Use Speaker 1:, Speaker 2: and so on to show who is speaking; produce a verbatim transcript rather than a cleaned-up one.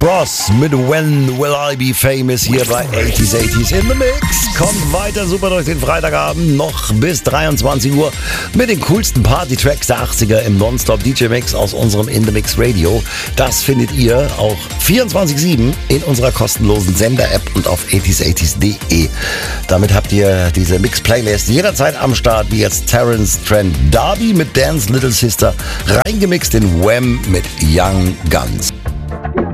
Speaker 1: Ross mit When Will I Be Famous hier bei achtziger achtziger in the Mix. Kommt weiter super durch den Freitagabend, noch bis dreiundzwanzig Uhr mit den coolsten Party-Tracks der achtziger im Nonstop-D J-Mix aus unserem In The Mix Radio. Das findet ihr auch vierundzwanzig sieben in unserer kostenlosen Sender-App und auf achtziger achtziger punkt de. Damit habt ihr diese Mix-Playlist jederzeit am Start, wie jetzt Terence Trent D'Arby mit Dance Little Sister, reingemixt in Wham mit Young Guns.